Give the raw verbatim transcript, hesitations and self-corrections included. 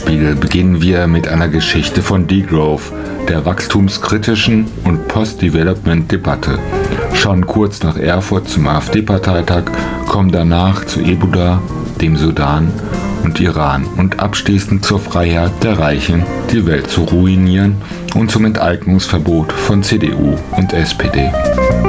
Tagesspiegel beginnen wir mit einer Geschichte von Degrowth, der wachstumskritischen und Post-Development-Debatte. Schon kurz nach Erfurt zum AfD-Parteitag, kommen danach zu Ebola, dem Sudan und Iran und abschließend zur Freiheit der Reichen, die Welt zu ruinieren und zum Enteignungsverbot von C D U und S P D.